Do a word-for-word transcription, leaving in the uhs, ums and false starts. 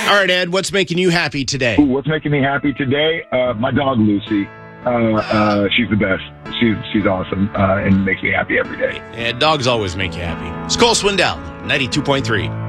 All right, Ed, what's making you happy today? Ooh, what's making me happy today? Uh, my dog, Lucy. Uh, uh, she's the best. She's she's awesome uh, and makes me happy every day. And dogs always make you happy. It's Cole Swindell, ninety-two point three.